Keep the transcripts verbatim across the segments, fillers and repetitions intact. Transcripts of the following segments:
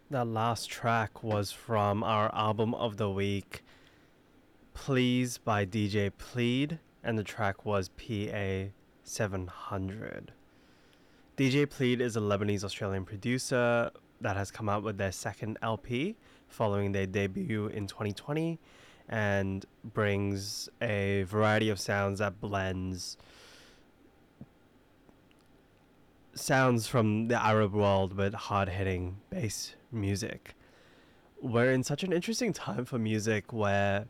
That last track was from our album of the week, Please by D J Plead, and the track was P A seven hundred. D J Plead is a Lebanese Australian producer that has come out with their second L P following their debut in twenty twenty and brings a variety of sounds that blends sounds from the Arab world with hard-hitting bass music. We're in such an interesting time for music where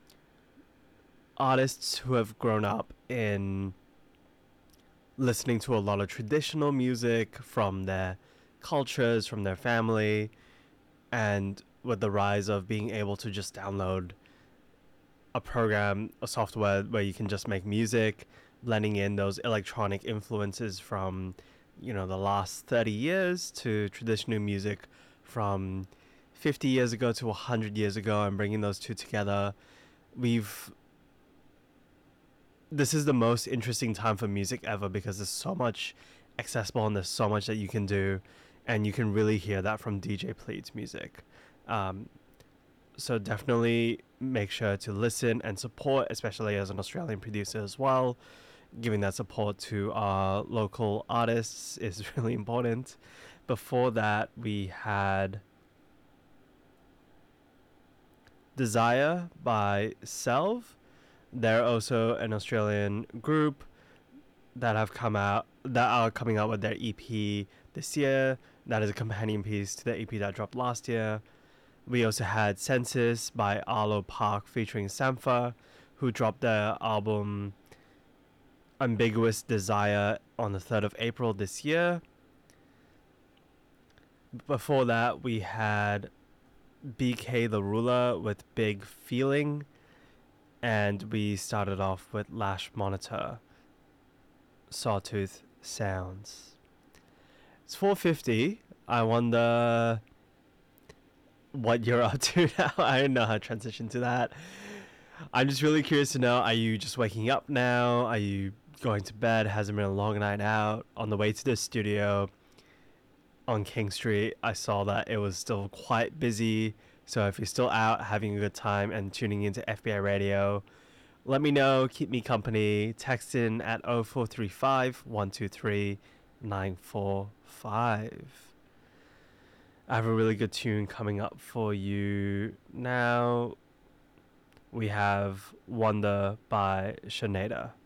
artists who have grown up in listening to a lot of traditional music from their cultures, from their family, and with the rise of being able to just download a program, a software where you can just make music, blending in those electronic influences from, you know, the last thirty years to traditional music from fifty years ago to one hundred years ago, and bringing those two together. We've this is the most interesting time for music ever because there's so much accessible and there's so much that you can do, and you can really hear that from D J Plead's music. Um, so definitely make sure to listen and support, especially as an Australian producer as well. Giving that support to our local artists is really important. Before that, we had Desire by Selv. They're also an Australian group that have come out that are coming out with their E P this year. That is a companion piece to the E P that dropped last year. We also had Census by Arlo Park featuring Sampha, who dropped their album Ambiguous Desire on the third of April this year. Before that, we had B K the Ruler with Big Feeling, and we started off with Lash Monitor, Sawtooth Sounds. It's four fifty. I wonder what you're up to now. I don't know how to transition to that. I'm just really curious to know, are you just waking up now? Are you going to bed? Hasn't been a long night out? On the way to the studio on King Street, I saw that it was still quite busy. So if you're still out having a good time and tuning into F B I Radio, let me know. Keep me company. Text in at oh four three five, one two three, nine four five. I have a really good tune coming up for you now. We have Wonder by Sinead.